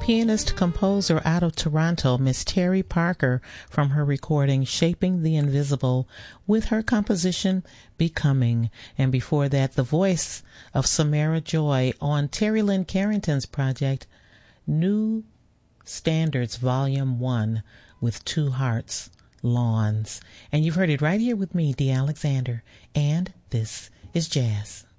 pianist-composer out of Toronto, Miss Terry Parker, from her recording Shaping the Invisible, with her composition Becoming. And before that, the voice of Samara Joy on Terry Lynn Carrington's project New Standards Volume 1 with Two Hearts, Lawns. And you've heard it right here with me, Dee Alexander, and this is Jazz.